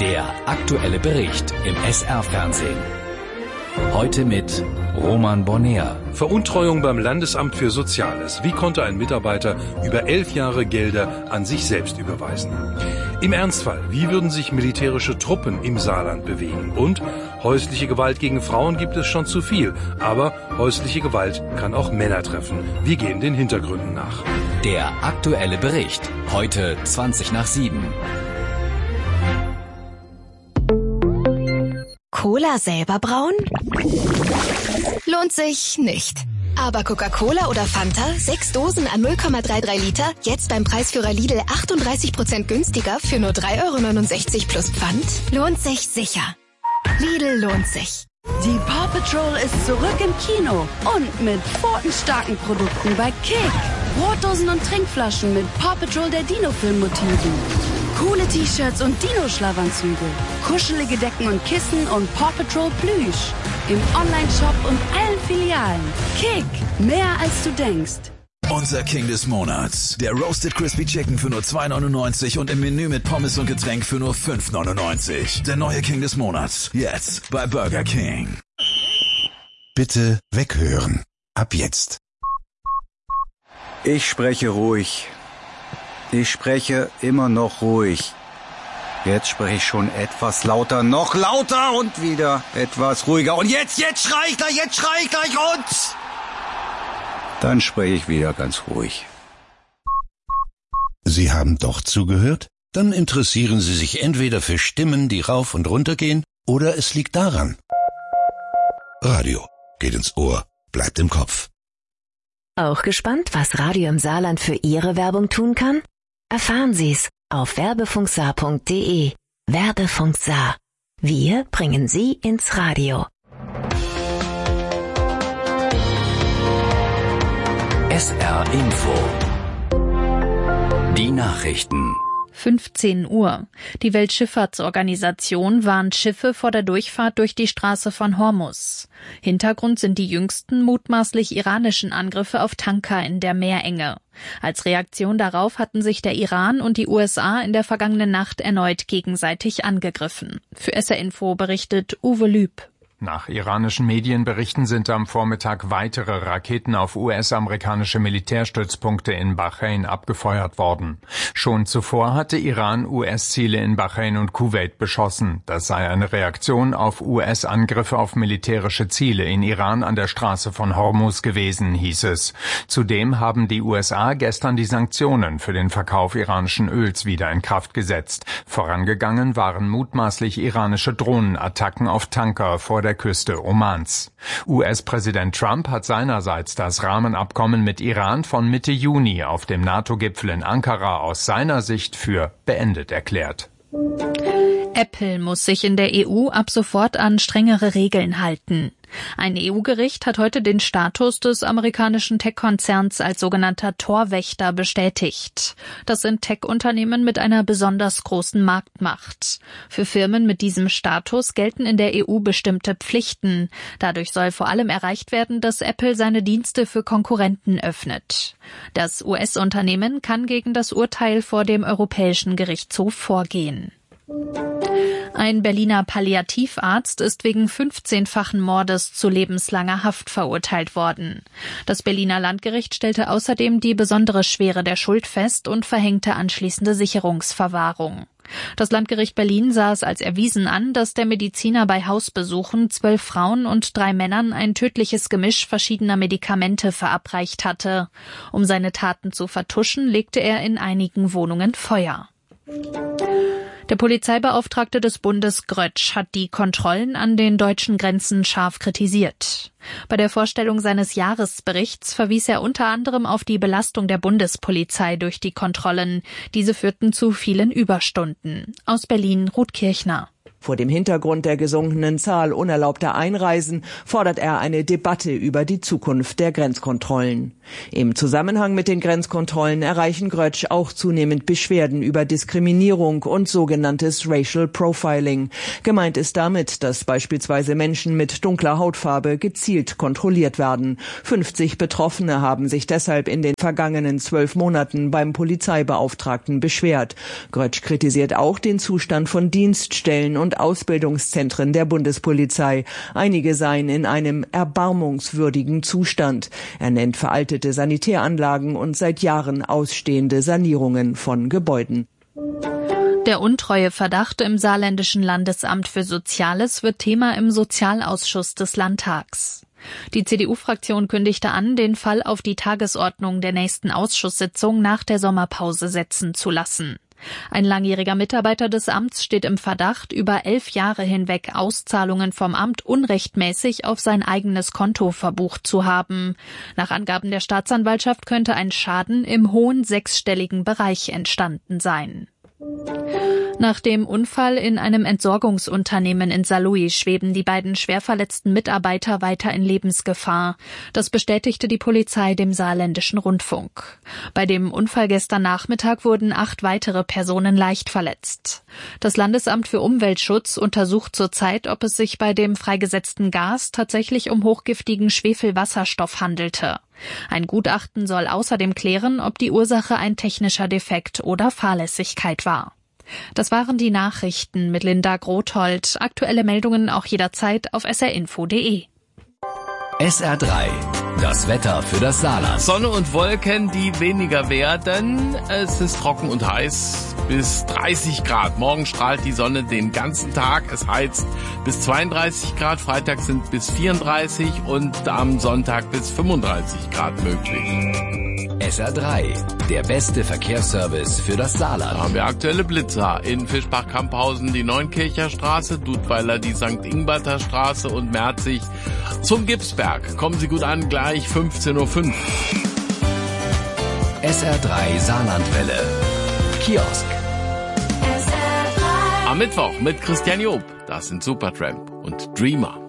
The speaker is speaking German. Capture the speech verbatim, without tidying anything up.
Der aktuelle Bericht im S R-Fernsehen. Heute mit Roman Bonner. Veruntreuung beim Landesamt für Soziales. Wie konnte ein Mitarbeiter über elf Jahre Gelder an sich selbst überweisen? Im Ernstfall, wie würden sich militärische Truppen im Saarland bewegen? Und häusliche Gewalt gegen Frauen gibt es schon zu viel. Aber häusliche Gewalt kann auch Männer treffen. Wir gehen den Hintergründen nach. Der aktuelle Bericht. Heute zwanzig nach sieben. Cola selber brauen? Lohnt sich nicht. Aber Coca-Cola oder Fanta, sechs Dosen an null Komma dreiunddreißig Liter, jetzt beim Preisführer Lidl achtunddreißig Prozent günstiger für nur drei Euro neunundsechzig plus Pfand? Lohnt sich sicher. Lidl lohnt sich. Die Paw Patrol ist zurück im Kino und mit pfotenstarken Produkten bei Kick. Brotdosen und Trinkflaschen mit Paw Patrol der Dino-Film-Motiven. Coole T-Shirts und Dino-Schlafanzüge. Kuschelige Decken und Kissen und Paw Patrol Plüsch. Im Online-Shop und allen Filialen. Kick, mehr als du denkst. Unser King des Monats. Der Roasted Crispy Chicken für nur zwei neunundneunzig und im Menü mit Pommes und Getränk für nur fünf neunundneunzig. Der neue King des Monats. Jetzt bei Burger King. Bitte weghören. Ab jetzt. Ich spreche ruhig. Ich spreche immer noch ruhig. Jetzt spreche ich schon etwas lauter, noch lauter und wieder etwas ruhiger. Und jetzt, jetzt schrei ich gleich, jetzt schrei ich gleich und... Dann spreche ich wieder ganz ruhig. Sie haben doch zugehört? Dann interessieren Sie sich entweder für Stimmen, die rauf und runter gehen, oder es liegt daran. Radio geht ins Ohr, bleibt im Kopf. Auch gespannt, was Radio im Saarland für Ihre Werbung tun kann? Erfahren Sie's auf werbefunksaar punkt de. Werbefunk Saar. Wir bringen Sie ins Radio. S R Info. Die Nachrichten. fünfzehn Uhr. Die Weltschifffahrtsorganisation warnt Schiffe vor der Durchfahrt durch die Straße von Hormuz. Hintergrund sind die jüngsten mutmaßlich iranischen Angriffe auf Tanker in der Meerenge. Als Reaktion darauf hatten sich der Iran und die U S A in der vergangenen Nacht erneut gegenseitig angegriffen. Für S R Info berichtet Uwe Lüb. Nach iranischen Medienberichten sind am Vormittag weitere Raketen auf U S-amerikanische Militärstützpunkte in Bahrain abgefeuert worden. Schon zuvor hatte Iran U S-Ziele in Bahrain und Kuwait beschossen. Das sei eine Reaktion auf U S-Angriffe auf militärische Ziele in Iran an der Straße von Hormuz gewesen, hieß es. Zudem haben die U S A gestern die Sanktionen für den Verkauf iranischen Öls wieder in Kraft gesetzt. Vorangegangen waren mutmaßlich iranische Drohnenattacken auf Tanker vor der Küste Omans. U S-Präsident Trump hat seinerseits das Rahmenabkommen mit Iran von Mitte Juni auf dem NATO-Gipfel in Ankara aus seiner Sicht für beendet erklärt. Apple muss sich in der E U ab sofort an strengere Regeln halten. Ein E U-Gericht hat heute den Status des amerikanischen Tech-Konzerns als sogenannter Torwächter bestätigt. Das sind Tech-Unternehmen mit einer besonders großen Marktmacht. Für Firmen mit diesem Status gelten in der E U bestimmte Pflichten. Dadurch soll vor allem erreicht werden, dass Apple seine Dienste für Konkurrenten öffnet. Das U S-Unternehmen kann gegen das Urteil vor dem Europäischen Gerichtshof vorgehen. Ein Berliner Palliativarzt ist wegen fünfzehnfachen Mordes zu lebenslanger Haft verurteilt worden. Das Berliner Landgericht stellte außerdem die besondere Schwere der Schuld fest und verhängte anschließende Sicherungsverwahrung. Das Landgericht Berlin sah es als erwiesen an, dass der Mediziner bei Hausbesuchen zwölf Frauen und drei Männern ein tödliches Gemisch verschiedener Medikamente verabreicht hatte. Um seine Taten zu vertuschen, legte er in einigen Wohnungen Feuer. Der Polizeibeauftragte des Bundes Grötsch hat die Kontrollen an den deutschen Grenzen scharf kritisiert. Bei der Vorstellung seines Jahresberichts verwies er unter anderem auf die Belastung der Bundespolizei durch die Kontrollen. Diese führten zu vielen Überstunden. Aus Berlin, Ruth Kirchner. Vor dem Hintergrund der gesunkenen Zahl unerlaubter Einreisen fordert er eine Debatte über die Zukunft der Grenzkontrollen. Im Zusammenhang mit den Grenzkontrollen erreichen Grötsch auch zunehmend Beschwerden über Diskriminierung und sogenanntes Racial Profiling. Gemeint ist damit, dass beispielsweise Menschen mit dunkler Hautfarbe gezielt kontrolliert werden. fünfzig Betroffene haben sich deshalb in den vergangenen zwölf Monaten beim Polizeibeauftragten beschwert. Grötsch kritisiert auch den Zustand von Dienststellen und Ausbildungszentren der Bundespolizei. Einige seien in einem erbarmungswürdigen Zustand. Er nennt veraltete Sanitäranlagen und seit Jahren ausstehende Sanierungen von Gebäuden. Der Untreueverdacht im Saarländischen Landesamt für Soziales wird Thema im Sozialausschuss des Landtags. Die C D U-Fraktion kündigte an, den Fall auf die Tagesordnung der nächsten Ausschusssitzung nach der Sommerpause setzen zu lassen. Ein langjähriger Mitarbeiter des Amts steht im Verdacht, über elf Jahre hinweg Auszahlungen vom Amt unrechtmäßig auf sein eigenes Konto verbucht zu haben. Nach Angaben der Staatsanwaltschaft könnte ein Schaden im hohen sechsstelligen Bereich entstanden sein. Nach dem Unfall in einem Entsorgungsunternehmen in Saarlouis schweben die beiden schwer verletzten Mitarbeiter weiter in Lebensgefahr. Das bestätigte die Polizei dem Saarländischen Rundfunk. Bei dem Unfall gestern Nachmittag wurden acht weitere Personen leicht verletzt. Das Landesamt für Umweltschutz untersucht zurzeit, ob es sich bei dem freigesetzten Gas tatsächlich um hochgiftigen Schwefelwasserstoff handelte. Ein Gutachten soll außerdem klären, ob die Ursache ein technischer Defekt oder Fahrlässigkeit war. Das waren die Nachrichten mit Linda Grothold. Aktuelle Meldungen auch jederzeit auf s r info punkt d e. S R drei. Das Wetter für das Saarland. Sonne und Wolken, die weniger werden. Es ist trocken und heiß bis dreißig Grad. Morgen strahlt die Sonne den ganzen Tag. Es heizt bis zweiunddreißig Grad. Freitag sind bis vierunddreißig und am Sonntag bis fünfunddreißig Grad möglich. S R drei. Der beste Verkehrsservice für das Saarland. Da haben wir aktuelle Blitzer. In Fischbach-Kamphausen die Neunkircher Straße, Dudweiler die Sankt Ingberter Straße und Merzig zum Gipsberg. Kommen Sie gut an, gleich fünfzehn Uhr fünf. S R drei Saarlandwelle. Kiosk. Am Mittwoch mit Christian Job. Das sind Supertramp und Dreamer.